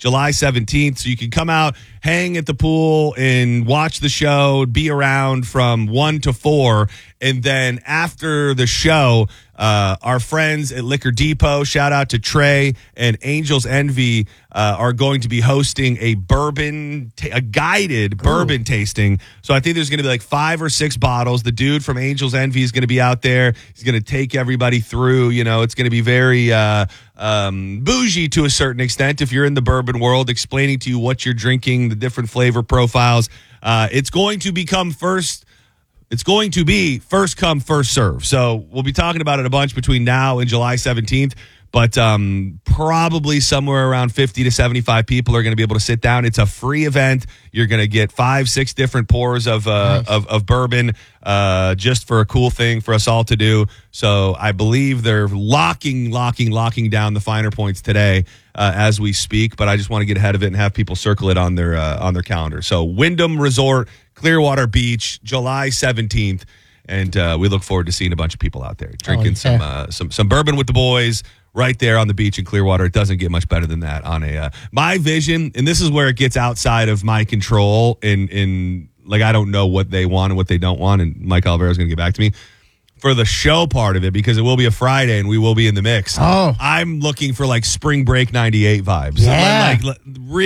July 17th. So you can come out, hang at the pool, and watch the show, be around from 1 to 4. And then after the show, our friends at Liquor Depot, shout out to Trey and Angels Envy, are going to be hosting a guided bourbon tasting. So I think there's going to be like 5 or 6 bottles. The dude from Angels Envy is going to be out there. He's going to take everybody through. It's going to be very bougie to a certain extent if you're in the bourbon world, explaining to you what you're drinking, the different flavor profiles. It's going to be first come, first serve. So we'll be talking about it a bunch between now and July 17th. But probably somewhere around 50 to 75 people are going to be able to sit down. It's a free event. You're going to get 5-6 different pours of bourbon just for a cool thing for us all to do. So I believe they're locking down the finer points today as we speak. But I just want to get ahead of it and have people circle it on their calendar. So Wyndham Resort, Clearwater Beach, July 17th. And we look forward to seeing a bunch of people out there drinking some bourbon with the boys right there on the beach in Clearwater. It doesn't get much better than that on my vision. And this is where it gets outside of my control. In like, I don't know what they want and what they don't want. And Mike Olivera is going to get back to me for the show part of it, because it will be a Friday and we will be in the mix. Oh, I'm looking for like Spring Break 98 vibes. Yeah. Like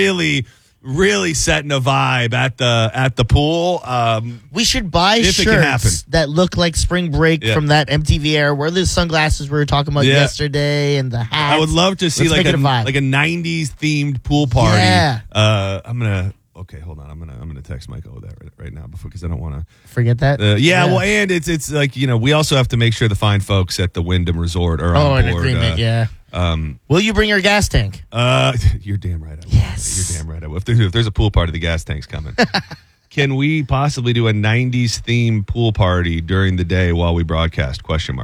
really setting a vibe at the pool. We should buy shirts that look like Spring Break from that MTV era. Wear the sunglasses we were talking about yesterday and the hats. I would love to see like a 90s themed pool party. Yeah. Okay, hold on. I'm gonna text Michael that right now because I don't want to forget that. Well, and it's like we also have to make sure the fine folks at the Wyndham Resort are on board. An agreement. Will you bring your gas tank? You're damn right I will. Yes. You're damn right I will. If there's a pool party, the gas tank's coming. Can we possibly do a 90s theme pool party during the day while we broadcast? ?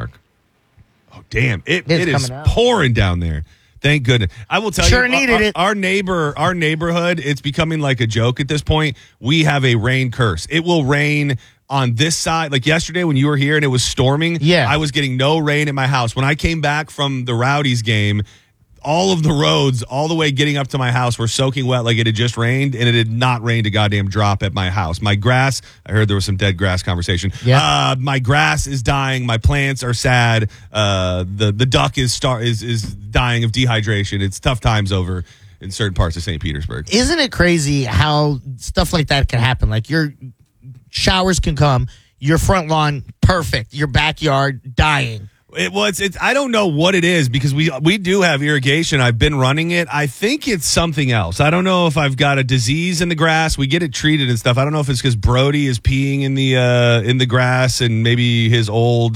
Oh, damn. It is pouring down there. Thank goodness. I will tell you, needed it. Our neighborhood, it's becoming like a joke at this point. We have a rain curse. It will rain on this side. Like yesterday when you were here and it was storming, I was getting no rain in my house. When I came back from the Rowdies game, all of the roads, all the way getting up to my house, were soaking wet like it had just rained, and it had not rained a goddamn drop at my house. My grass, I heard there was some dead grass conversation. Yeah. My grass is dying. My plants are sad. The duck is dying of dehydration. It's tough times over in certain parts of St. Petersburg. Isn't it crazy how stuff like that can happen? Like your showers can come, your front lawn perfect, your backyard dying. It's I don't know what it is, because we do have irrigation. I've been running it. I think it's something else. I don't know if I've got a disease in the grass. We get it treated and stuff. I don't know if it's because Brody is peeing in the grass, and maybe his old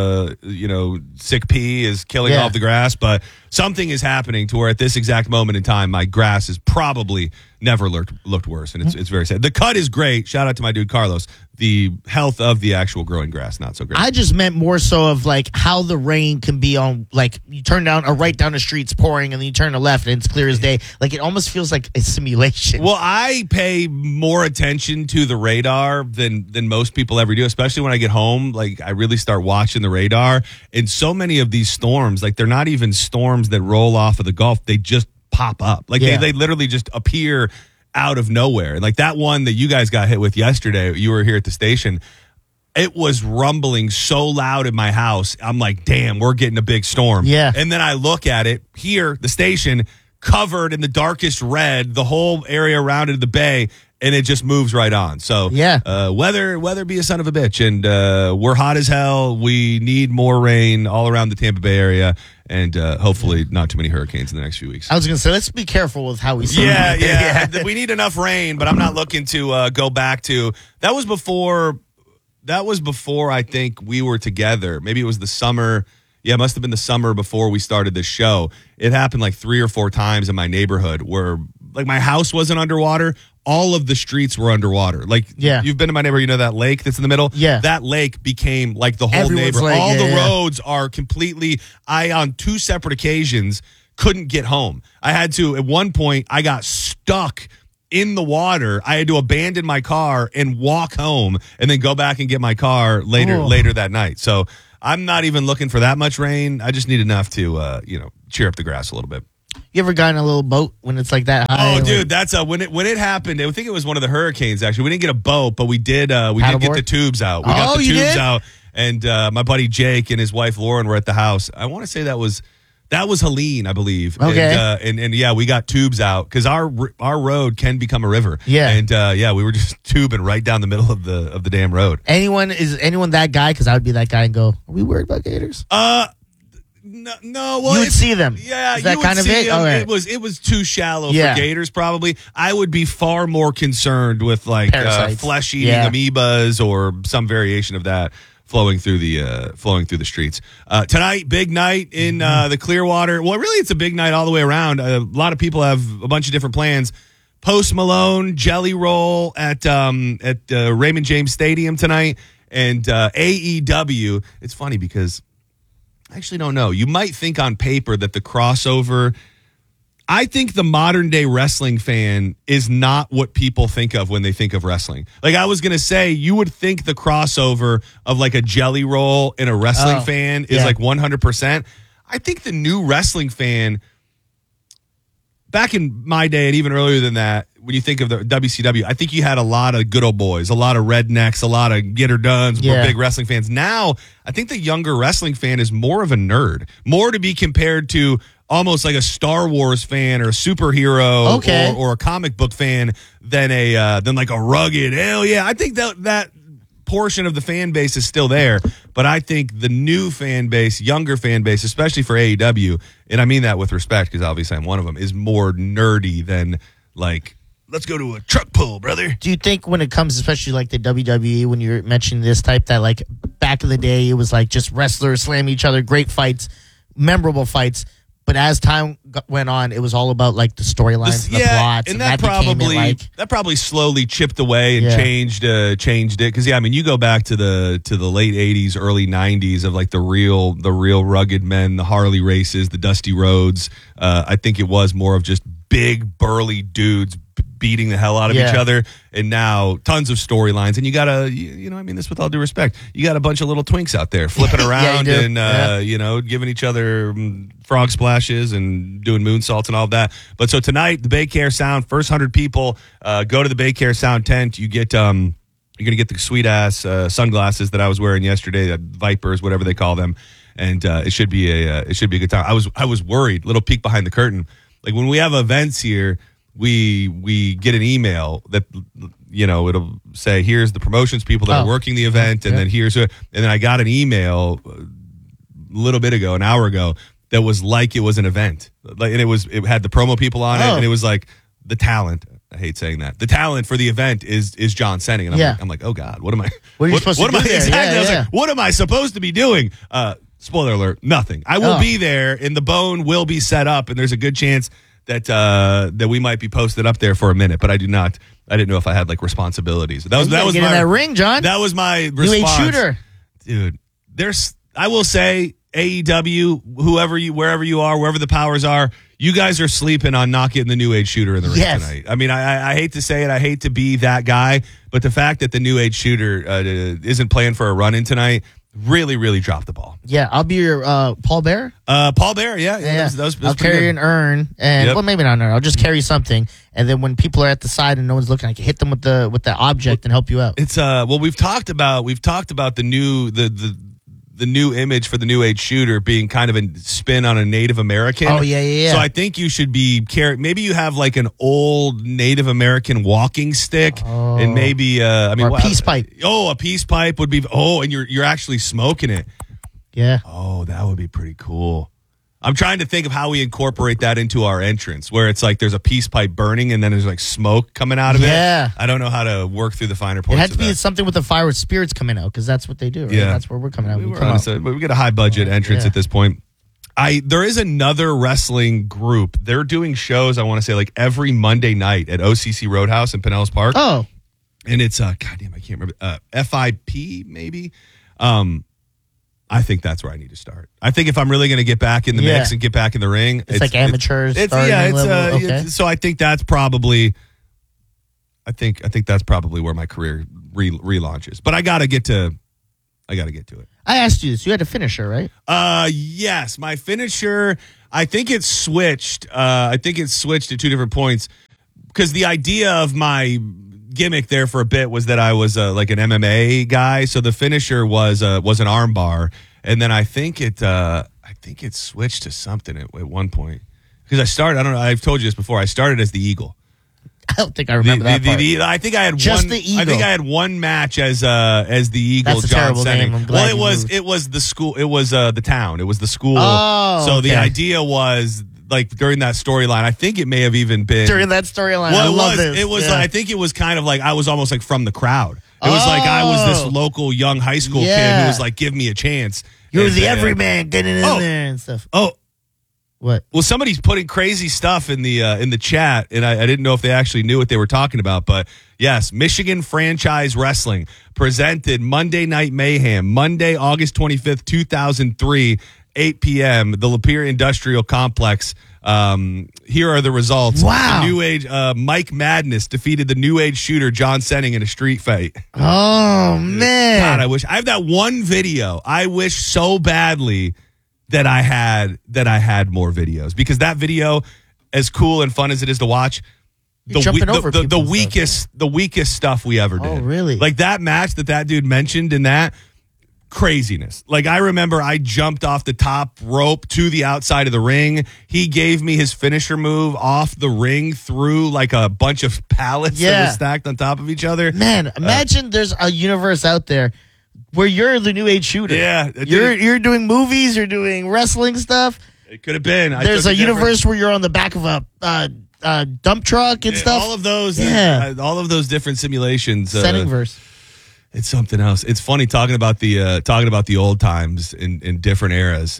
sick pee is killing off the grass. But something is happening to where at this exact moment in time, my grass has probably never looked worse, and it's very sad. The cut is great. Shout out to my dude Carlos. The health of the actual growing grass, not so great. I just meant more so of like how the rain can be on, like you turn down or right down the street's pouring and then you turn to left and it's clear as day. Like it almost feels like a simulation. Well, I pay more attention to the radar than most people ever do, especially when I get home. Like I really start watching the radar, and so many of these storms, like they're not even storms that roll off of the Gulf. They just pop up. Like they literally just appear out of nowhere. Like that one that you guys got hit with yesterday, you were here at the station, it was rumbling so loud in my house. I'm like, damn, we're getting a big storm. Yeah. And then I look at it here, the station, covered in the darkest red, the whole area around it, the bay, and it just moves right on. So weather be a son of a bitch, and we're hot as hell. We need more rain all around the Tampa Bay area, and hopefully not too many hurricanes in the next few weeks. I was going to say, let's be careful with how we say it. Yeah. We need enough rain, but I'm not looking to go back to – that was before I think we were together. Maybe it was the summer. Yeah, it must have been the summer before we started this show. It happened like 3 or 4 times in my neighborhood where like my house wasn't underwater. All of the streets were underwater. Like, you've been to my neighborhood, you know that lake that's in the middle? Yeah. That lake became like the whole neighborhood. All the roads are completely, on 2 separate occasions, couldn't get home. I had to, at one point, I got stuck in the water. I had to abandon my car and walk home and then go back and get my car later that night. So I'm not even looking for that much rain. I just need enough to, cheer up the grass a little bit. You ever got in a little boat when it's like that high? Oh, dude, that's when it happened. I think it was one of the hurricanes. Actually, we didn't get a boat, but we did get the tubes out. We got the tubes out, and my buddy Jake and his wife Lauren were at the house. I want to say that was Helene, I believe. Okay, and yeah, we got tubes out because our road can become a river. Yeah, and we were just tubing right down the middle of the damn road. Is anyone that guy? Because I would be that guy and go, "Are we worried about gators?" No, well, you would see them. Yeah, is that kind of it? Right. It was too shallow for gators. Probably, I would be far more concerned with like flesh-eating amoebas or some variation of that flowing through the streets. Tonight, big night in the Clearwater. Well, really, it's a big night all the way around. A lot of people have a bunch of different plans. Post Malone, Jelly Roll at Raymond James Stadium tonight, and AEW. It's funny because I actually don't know. You might think on paper that the crossover. I think the modern day wrestling fan is not what people think of when they think of wrestling. Like I was going to say, you would think the crossover of like a Jelly Roll and a wrestling fan is like 100%. I think the new wrestling fan, back in my day and even earlier than that, when you think of the WCW, I think you had a lot of good old boys, a lot of rednecks, a lot of get-her-dones, more big wrestling fans. Now, I think the younger wrestling fan is more of a nerd, more to be compared to almost like a Star Wars fan or a superhero or a comic book fan than like a rugged, hell yeah. I think that portion of the fan base is still there, but I think the new fan base, younger fan base, especially for AEW, and I mean that with respect because obviously I'm one of them, is more nerdy than like, let's go to a truck pull, brother. Do you think when it comes, especially like the WWE, when you're mentioning this type, that like back in the day, it was like just wrestlers slam each other, great fights, memorable fights. But as time went on, it was all about like the storylines, the plots, and that probably slowly chipped away and changed it. Because I mean, you go back to the late '80s, early '90s of like the real rugged men, the Harley races, the Dusty Rhodes. I think it was more of just big burly dudes beating the hell out of each other, and now tons of storylines. And you gotta, I mean this with all due respect, you got a bunch of little twinks out there flipping around and giving each other frog splashes and doing moonsaults and all of that. But so tonight, the BayCare Sound, first 100 people go to the BayCare Sound tent. You get you're gonna get the sweet ass sunglasses that I was wearing yesterday, the Vipers, whatever they call them, and it should be a good time. I was worried. Little peek behind the curtain. Like when we have events here, we get an email that it'll say here's the promotions people that are working the event, and then I got an email a little bit ago, an hour ago, that was like it was an event, like, and it had the promo people on it, and it was like the talent. I hate saying that. The talent for the event is John Senning, and I'm like, oh God, what am I? What are you supposed to do there? Exactly. I was like, what am I supposed to be doing? Spoiler alert: nothing. I will be there, and the bone will be set up, and there's a good chance that we might be posted up there for a minute, but I didn't know if I had like responsibilities. That was in that ring, John. That was my response. New age shooter, dude. I will say AEW, wherever you are, wherever the powers are, you guys are sleeping on not getting the new age shooter in the ring tonight. I mean, I hate to say it, I hate to be that guy, but the fact that the new age shooter isn't playing for a run in tonight really, really dropped the ball. Yeah, I'll be your Paul Bear. Paul Bear, yeah. I'll carry an urn, and well, maybe not an urn. I'll just carry something, and then when people are at the side and no one's looking, I can hit them with the object and help you out. It's we've talked about the new image for the new age shooter being kind of a spin on a Native American. Oh yeah. So I think you should be maybe you have like an old Native American walking stick, and maybe or a peace pipe. Oh, a peace pipe would be. Oh, and you're actually smoking it. Yeah. Oh, that would be pretty cool. I'm trying to think of how we incorporate that into our entrance, where it's like there's a peace pipe burning and then there's like smoke coming out of it. Yeah. I don't know how to work through the finer points. It had to be something with the fire with spirits coming out, because that's what they do. Right? Yeah. That's where we're coming out. We get a high budget entrance at this point. There is another wrestling group. They're doing shows, I want to say, like every Monday night at OCC Roadhouse in Pinellas Park. Oh. And it's, goddamn, I can't remember. FIP, maybe? I think that's where I need to start. I think if I'm really going to get back in the mix and get back in the ring, it's like amateurs. So I think that's probably, I think that's probably where my career relaunches. But I got to get to I got to get to it. I asked you this. You had a finisher, right? Yes, my finisher. I think it switched. I think it switched at 2 different points because the idea of my gimmick there for a bit was that I was like an MMA guy. So the finisher was an arm bar, and then I think it switched to something at one point because I started. I don't know. I've told you this before. I started as the Eagle. I don't think I remember that part. I think I had Just one. the Eagle. I think I had one match as the Eagle. That's a John terrible Senning. name. I'm glad it was the school. It was the town. It was the school. Oh, so the okay. idea was like during that storyline. I think it may have even been During that storyline. Well, I love this. It was. Yeah. I think it was kind of like I was almost like from the crowd. It was like I was this local young high school kid who was like, "Give me a chance." You were And, the everyman getting in there and stuff. Oh. What? Well, somebody's putting crazy stuff in the chat, and I didn't know if they actually knew what they were talking about. But yes, Michigan Franchise Wrestling presented Monday Night Mayhem, Monday, August 25th, 2003, 8 p.m., the Lapeer Industrial Complex. Here are the results. Wow. The New Age Mike Madness defeated the New Age shooter John Senning in a street fight. Oh, man. God, I wish I have that one video. I wish so badly that I had more videos because that video, as cool and fun as it is to watch, the weakest stuff we ever did. Oh, really? Like that match that dude mentioned in that craziness. Like I remember I jumped off the top rope to the outside of the ring. He gave me his finisher move off the ring through like a bunch of pallets that were stacked on top of each other. Man, imagine there's a universe out there where you're the New Age shooter. Yeah. You're doing movies, you're doing wrestling stuff. It could have been. There's a universe where you're on the back of a dump truck and stuff. All of those, all of those different simulations. Senningverse. It's something else. It's funny talking about the old times in different eras.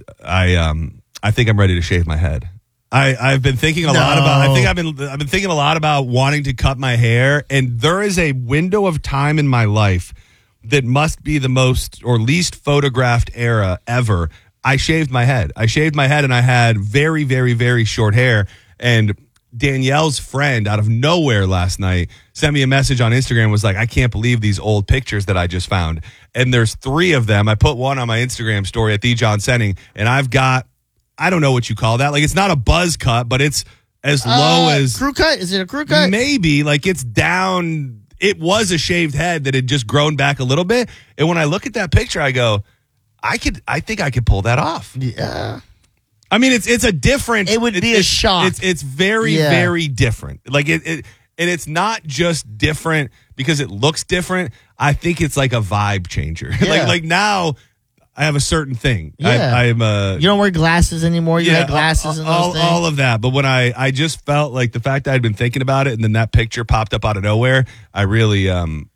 I think I'm ready to shave my head. I've been thinking a lot about. I think I've been thinking a lot about wanting to cut my hair, and there is a window of time in my life that must be the most or least photographed era ever. I shaved my head. And I had very, very, very short hair. And Danielle's friend out of nowhere last night sent me a message on Instagram, was like, I can't believe these old pictures that I just found. And there's 3 of them. I put one on my Instagram story at the John Senning, and I've got, I don't know what you call that. Like, it's not a buzz cut, but it's as low as crew cut. Is it a crew cut? Maybe. Like, it's down. It was a shaved head that had just grown back a little bit. And when I look at that picture, I go, I think I could pull that off. Yeah. I mean, it's a different. It would be a shock. It's very, very different. Like and it's not just different because it looks different. I think it's like a vibe changer. Yeah. like now, I have a certain thing. Yeah. I'm you don't wear glasses anymore. You had glasses and those things. All of that. But when I just felt like the fact that I'd been thinking about it, and then that picture popped up out of nowhere, I really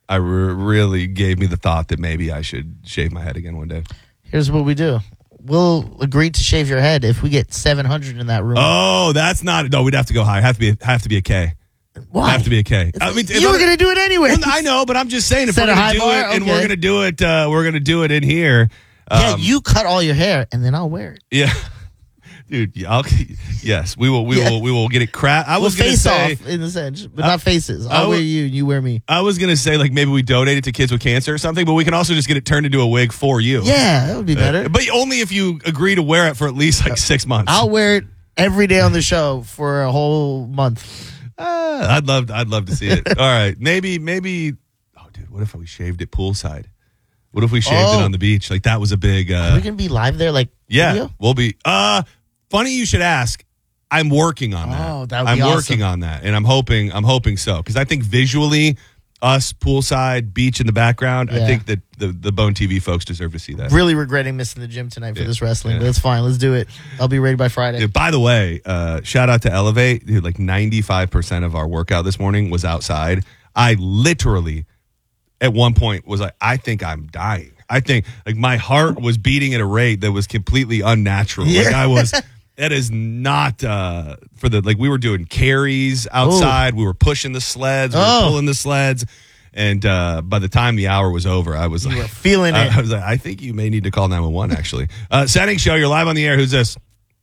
really gave me the thought that maybe I should shave my head again one day. Here's what we do. We'll agree to shave your head if we get 700 in that room. Oh, that's not. No, we'd have to go higher. Have to be a K. Why? Have to be a K. I mean, you were going to do it anyway. Well, I know, but I'm just saying if Set we're a going to high do bar? it, and Okay. we're going to do it in here. Yeah, you cut all your hair, and then I'll wear it. Yeah, dude. Yes, we will. We will get it crap. I was going to face say off in a sense, but not faces. I'll wear you, and you wear me. I was going to say like maybe we donate it to kids with cancer or something, but we can also just get it turned into a wig for you. Yeah, that would be better. But only if you agree to wear it for at least like 6 months. I'll wear it every day on the show for a whole month. I'd love to see it. All right, maybe. Oh, dude, what if we shaved it poolside? What if we shaved it on the beach? Like that was a big. Are we gonna be live there? Like video? We'll be. Funny you should ask. I'm working on that. Oh, that would be awesome. I'm working on that, and I'm hoping so because I think visually, us poolside, beach in the background. Yeah. I think that the Bone TV folks deserve to see that. Really regretting missing the gym tonight for this wrestling, but it's fine. Let's do it. I'll be ready by Friday. Dude, by the way, shout out to Elevate. Dude, like 95% of our workout this morning was outside. I literally, at one point, was like, I think I'm dying. I think like my heart was beating at a rate that was completely unnatural. Yeah. Like I was. That is not for the like we were doing carries outside. Ooh. We were pushing the sleds. We were pulling the sleds. And by the time the hour was over, I was like, feeling it. I was like, I think you may need to call 911, actually. Senning Show, you're live on the air. Who's this?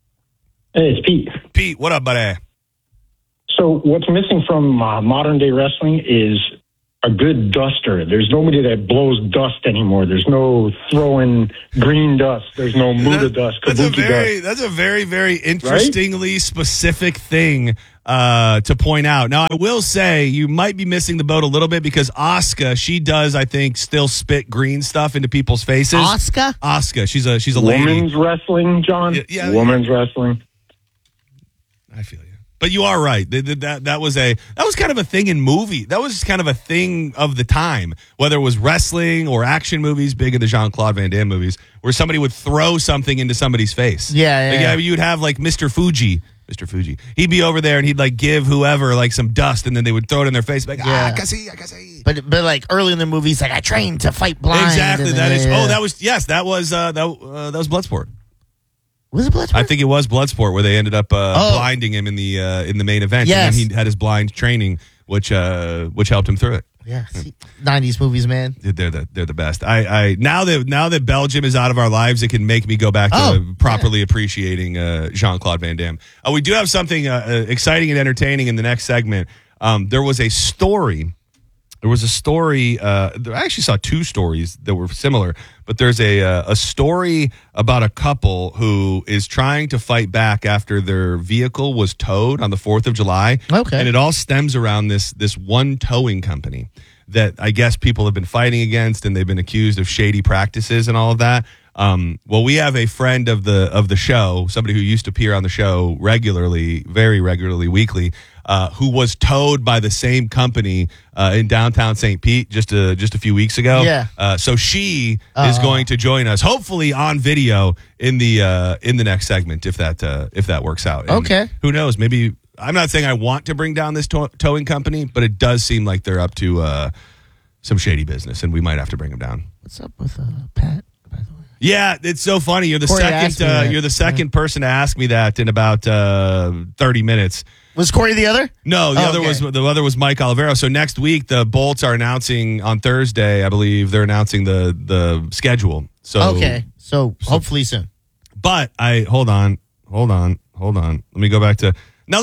Hey, it's Pete. Pete, what up, buddy? So what's missing from modern day wrestling is, a good duster. There's nobody that blows dust anymore. There's no throwing green dust. There's no Muda dust, Kabuki dust. That's a very, very interestingly specific thing to point out. Now, I will say you might be missing the boat a little bit because Asuka, she does, I think, still spit green stuff into people's faces. Asuka, she's a lady. Women's wrestling, John. Yeah, women's wrestling. I feel you. But you are right. That was kind of a thing in movie. That was kind of a thing of the time, whether it was wrestling or action movies, big in the Jean-Claude Van Damme movies, where somebody would throw something into somebody's face. Yeah. You'd have like Mr. Fuji. He'd be over there and he'd like give whoever like some dust, and then they would throw it in their face, like I can see. But like early in the movie, he's like, I trained to fight blind. Exactly. That was Bloodsport. Was it Bloodsport? I think it was Bloodsport where they ended up blinding him in the main event. Yes. And then he had his blind training, which helped him through it. Yeah, 90s movies, man. They're the best. I now that Belgium is out of our lives, it can make me go back to properly appreciating Jean-Claude Van Damme. We do have something exciting and entertaining in the next segment. There was a story. I actually saw two stories that were similar, but there's a story about a couple who is trying to fight back after their vehicle was towed on the 4th of July. Okay. And it all stems around this one towing company that I guess people have been fighting against, and they've been accused of shady practices and all of that. Well, we have a friend of the show, somebody who used to appear on the show regularly, very regularly, weekly, who was towed by the same company in downtown St. Pete just a few weeks ago. Yeah. So she is going to join us, hopefully on video in the next segment, if that works out. And okay. Who knows? Maybe I'm not saying I want to bring down this towing company, but it does seem like they're up to some shady business, and we might have to bring them down. What's up with Pat? By the way. Yeah, it's so funny. You're the second person to ask me that in about 30 minutes. Was Corey the other? No, the other was Mike Olivero. So next week the Bolts are announcing on Thursday, I believe they're announcing the schedule. So So hopefully soon. But hold on. Let me go back to now.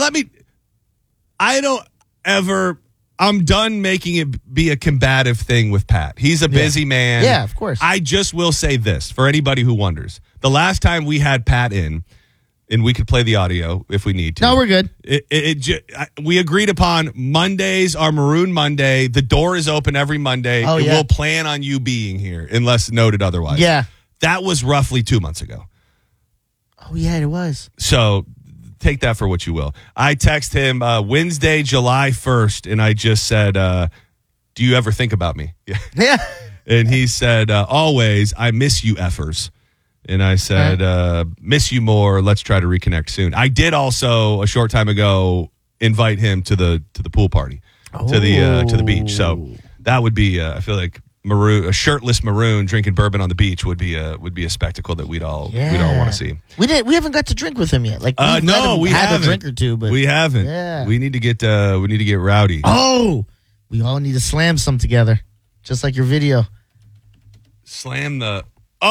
I'm done making it be a combative thing with Pat. He's a busy man. Yeah, of course. I just will say this for anybody who wonders. The last time we had Pat in, and we could play the audio if we need to. No, we're good. We agreed upon Mondays are Maroon Monday. The door is open every Monday. Oh, and yeah. We'll plan on you being here unless noted otherwise. Yeah. That was roughly 2 months ago. Oh, yeah, it was. So take that for what you will. I text him Wednesday, July 1st, and I just said, do you ever think about me? Yeah. And he said, always. I miss you effers. And I said, miss you more. Let's try to reconnect soon. I did also, a short time ago, invite him to the pool party, to the beach. So that would be, I feel like, a shirtless Maroon drinking bourbon on the beach would be a spectacle that we'd all want to see. We haven't got to drink with him yet. Like we haven't. A drink or two, but we haven't. Yeah. We need to get rowdy. Oh, we all need to slam some together, just like your video. Slam the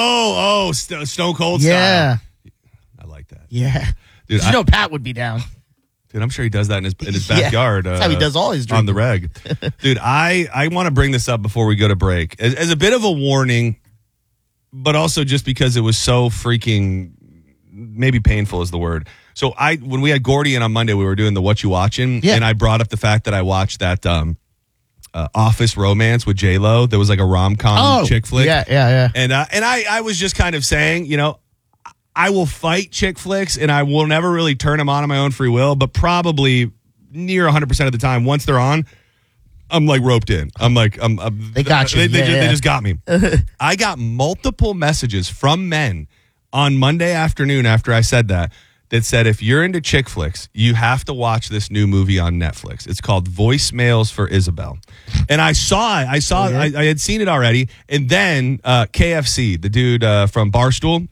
Stone Cold yeah. style. I like that. Yeah, dude. You know Pat would be down. Dude, I'm sure he does that in his backyard. That's how he does all his drinking. On the reg. Dude, I want to bring this up before we go to break as a bit of a warning, but also just because it was so freaking, maybe painful is the word. So when we had Gordy in on Monday, we were doing the What You Watching, and I brought up the fact that I watched that Office Romance with J-Lo. There was like a rom-com chick flick. Yeah. And I was just kind of saying, I will fight chick flicks, and I will never really turn them on my own free will, but probably near 100% of the time, once they're on, I'm like roped in. They got you. They just got me. I got multiple messages from men on Monday afternoon after I said that said, if you're into chick flicks, you have to watch this new movie on Netflix. It's called Voicemails for Isabel. And I saw it. I had seen it already. And then KFC, the dude from Barstool,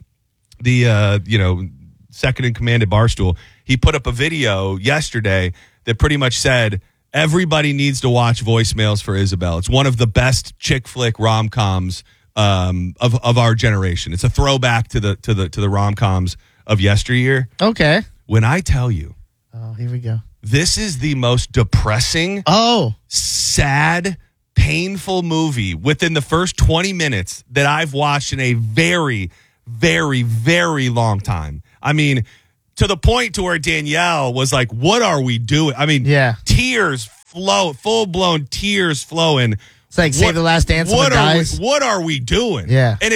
the second in command at Barstool, he put up a video yesterday that pretty much said everybody needs to watch Voicemails for Isabel. It's one of the best chick flick rom-coms of our generation. It's a throwback to the rom-coms of yesteryear. Okay. When I tell you, here we go. This is the most depressing, sad, painful movie within the first 20 minutes that I've watched in a very, very, very long time. I mean, to the point to where Danielle was like, what are we doing? I mean, tears flow, full-blown tears flowing. It's like Save the Last Dance. What are we doing? Yeah. And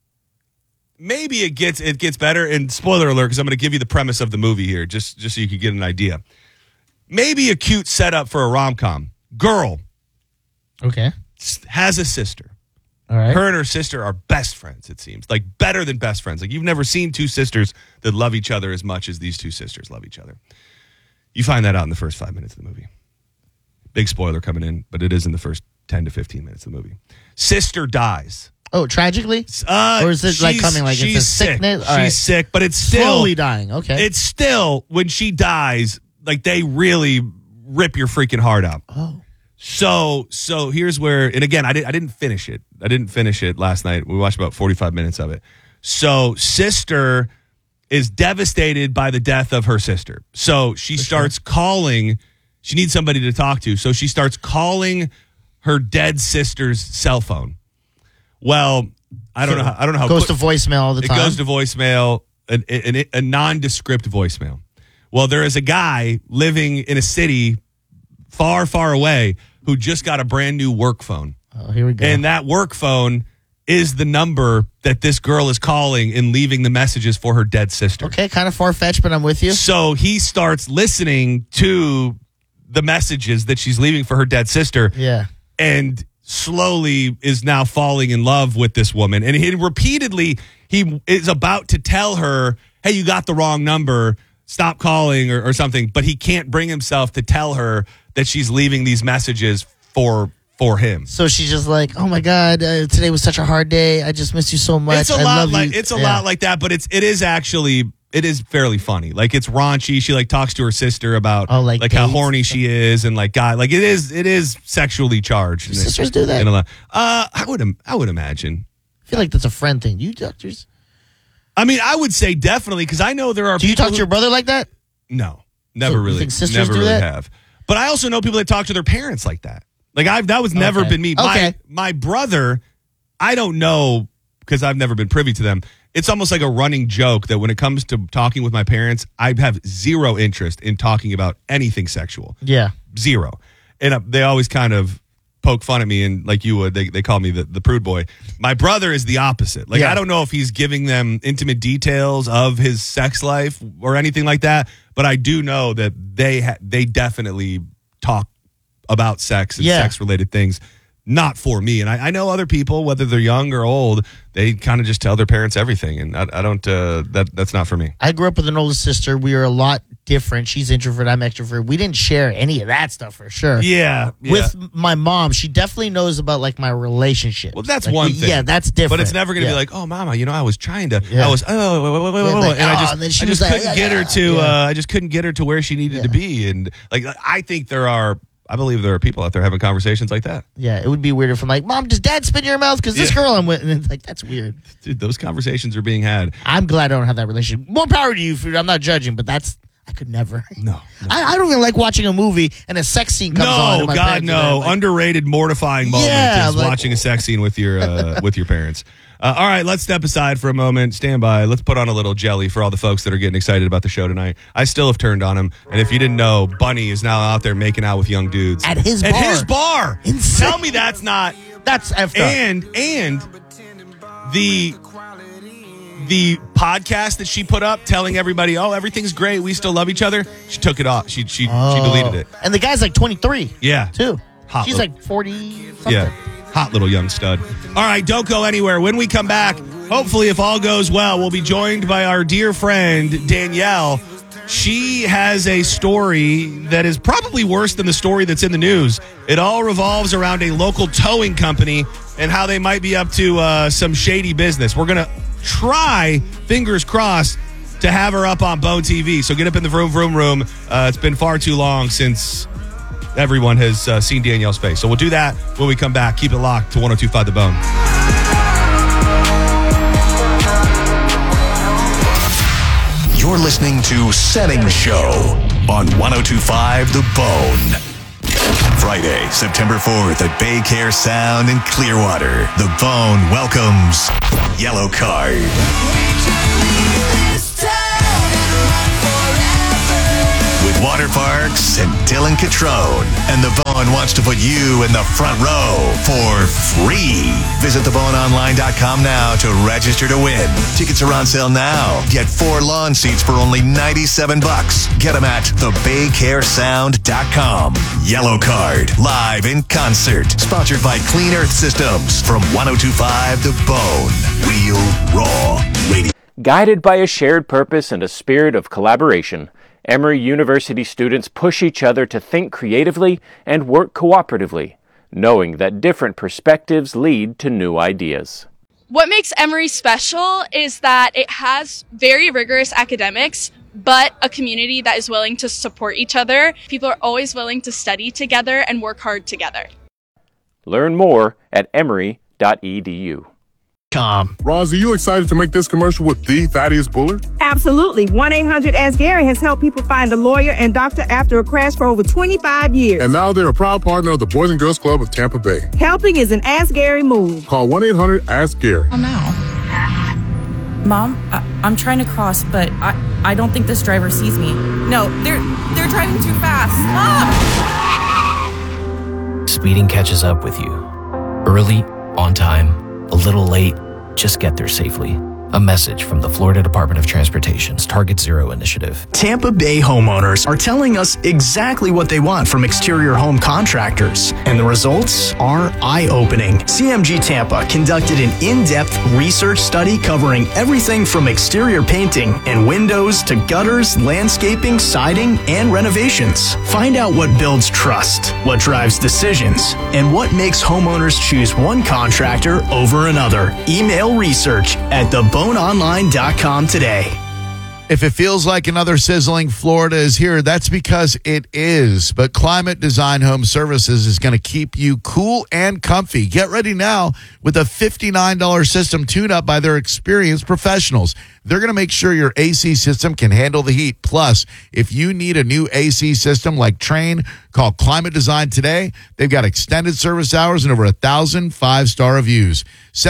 maybe it gets better. And spoiler alert, because I'm going to give you the premise of the movie here, just so you can get an idea. Maybe a cute setup for a rom-com. Girl. Okay. Has a sister. All right. Her and her sister are best friends, it seems. Like, better than best friends. Like, you've never seen two sisters that love each other as much as these two sisters love each other. You find that out in the first 5 minutes of the movie. Big spoiler coming in, but it is in the first 10 to 15 minutes of the movie. Sister dies. Oh, tragically? Or is it like coming like it's a sickness? She's sick, but it's still... Slowly dying, okay. It's still, when she dies, like, they really rip your freaking heart out. Oh. So here's where, and again, I didn't finish it. I didn't finish it last night. We watched about 45 minutes of it. So sister is devastated by the death of her sister. So she starts calling. She needs somebody to talk to. So she starts calling her dead sister's cell phone. Well, I don't know how. It goes to voicemail all the time. It goes to voicemail, a nondescript voicemail. Well, there is a guy living in a city far, far away who just got a brand new work phone. Oh, here we go. And that work phone is the number that this girl is calling and leaving the messages for her dead sister. Okay, kind of far-fetched, but I'm with you. So he starts listening to the messages that she's leaving for her dead sister. Yeah. And slowly is now falling in love with this woman. And he is about to tell her, hey, you got the wrong number. Stop calling or something. But he can't bring himself to tell her that she's leaving these messages for him. So she's just like, oh my God, today was such a hard day. I just miss you so much. It's a lot like that, but it is fairly funny. Like, it's raunchy. She like talks to her sister about like how horny she is and like God, like it is sexually charged. Sisters do that. I would imagine. I feel like that's a friend thing. You doctors? I mean, I would say definitely, because I know there are. Do you talk to your brother like that? No, never really. You think sisters never do really that? have. But I also know people that talk to their parents like that. Like that was never been me. Okay. My brother, I don't know, because I've never been privy to them. It's almost like a running joke that when it comes to talking with my parents, I have zero interest in talking about anything sexual. Yeah. Zero. And they always kind of poke fun at me, and like you would, they call me the prude boy. My brother is the opposite. Like, I don't know if he's giving them intimate details of his sex life or anything like that, but I do know that they definitely talk about sex and sex-related things. Not for me. And I know other people, whether they're young or old, they kind of just tell their parents everything. And I don't, that's not for me. I grew up with an older sister. We were a lot different. She's introvert, I'm extrovert. We didn't share any of that stuff for sure. Yeah. With my mom, she definitely knows about like my relationship. Well, that's like, one thing. Yeah, that's different. But it's never going to be like, oh, mama, I was trying to, Yeah. I was, like, and I just couldn't get her to, yeah. I just couldn't get her to where she needed to be. And like, I believe there are people out there having conversations like that. Yeah, it would be weird if I'm like, Mom, does Dad spit in your mouth? Because this girl I'm with, and it's like, that's weird. Dude, those conversations are being had. I'm glad I don't have that relationship. More power to you. I'm not judging, but I could never. No. I don't even like watching a movie and a sex scene comes on. No, God, no. Like, underrated, mortifying moment is watching a sex scene with your parents. All right, let's step aside for a moment. Stand by. Let's put on a little jelly for all the folks that are getting excited about the show tonight. I still have turned on him. And if you didn't know, Bunny is now out there making out with young dudes. At his bar. Insane. Tell me that's not. That's effed up. And the podcast that she put up telling everybody, oh, everything's great, we still love each other, she took it off. She deleted it. And the guy's like 23. Yeah. Too. Hot She's little, like 40 something. Yeah. Hot little young stud. All right, don't go anywhere. When we come back, hopefully, if all goes well, we'll be joined by our dear friend, Danielle. She has a story that is probably worse than the story that's in the news. It all revolves around a local towing company and how they might be up to some shady business. We're going to try, fingers crossed, to have her up on Bone TV. So get up in the vroom room. It's been far too long since everyone has seen Danielle's face. So we'll do that when we come back. Keep it locked to 102.5 The Bone. You're listening to Setting Show on 102.5 The Bone. Friday, September 4th at Bay Care Sound in Clearwater. The Bone welcomes Yellow Card. With Water Parks and Dylan Catrone. And The Bone wants to put you in the front row for free. Visit theboneonline.com now to register to win. Tickets are on sale now. Get 4 lawn seats for only $97. Get them at thebaycaresound.com. Yellow Card, live in concert. Sponsored by Clean Earth Systems from 102.5 The Bone. Real, raw radio. Guided by a shared purpose and a spirit of collaboration, Emory University students push each other to think creatively and work cooperatively, knowing that different perspectives lead to new ideas. What makes Emory special is that it has very rigorous academics, but a community that is willing to support each other. People are always willing to study together and work hard together. Learn more at emory.edu. Roz, are you excited to make this commercial with the Thaddeus Bullard? Absolutely. 1-800-ASK-GARY has helped people find a lawyer and doctor after a crash for over 25 years. And now they're a proud partner of the Boys and Girls Club of Tampa Bay. Helping is an Ask Gary move. Call 1-800-ASK-GARY. Oh, no. Mom, I'm trying to cross, but I don't think this driver sees me. No, they're driving too fast. Stop! Speeding catches up with you. Early, on time, a little late, just get there safely. A message from the Florida Department of Transportation's Target Zero initiative. Tampa Bay homeowners are telling us exactly what they want from exterior home contractors, and the results are eye-opening. CMG Tampa conducted an in-depth research study covering everything from exterior painting and windows to gutters, landscaping, siding, and renovations. Find out what builds trust, what drives decisions, and what makes homeowners choose one contractor over another. Email research at theboneonline.com today. If it feels like another sizzling Florida is here, that's because it is. But Climate Design Home Services is going to keep you cool and comfy. Get ready now with a $59 system tune-up by their experienced professionals. They're going to make sure your AC system can handle the heat. Plus, if you need a new AC system like Trane, call Climate Design today. They've got extended service hours and over 1,000 5-star reviews.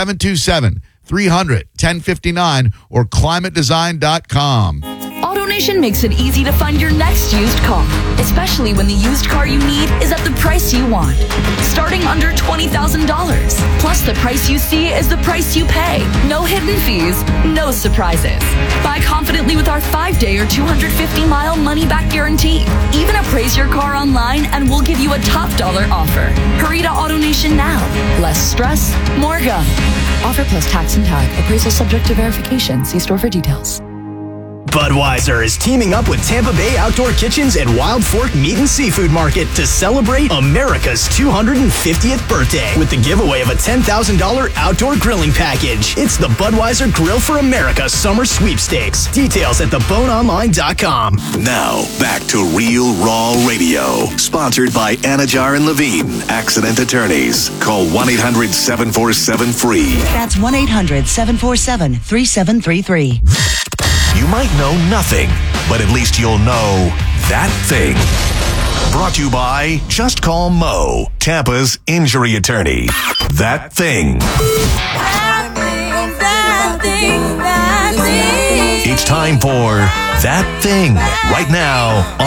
727-300-1059 or climatedesign.com. AutoNation makes it easy to find your next used car, especially when the used car you need is at the price you want. Starting under $20,000. Plus, the price you see is the price you pay. No hidden fees, no surprises. Buy confidently with our 5-day or 250-mile money-back guarantee. Even appraise your car online and we'll give you a top dollar offer. Hurry to AutoNation now. Less stress, more go. Offer plus tax and tag. Appraisal subject to verification. See store for details. Budweiser is teaming up with Tampa Bay Outdoor Kitchens and Wild Fork Meat and Seafood Market to celebrate America's 250th birthday with the giveaway of a $10,000 outdoor grilling package. It's the Budweiser Grill for America Summer Sweepstakes. Details at theboneonline.com. Now, back to Real Raw Radio. Sponsored by Anajar and Levine, Accident Attorneys. Call 1-800-747-FREE. That's 1-800-747-3733. You might know nothing, but at least you'll know that thing. Brought to you by Just Call Mo, Tampa's injury attorney. That thing. It's time for That Thing right now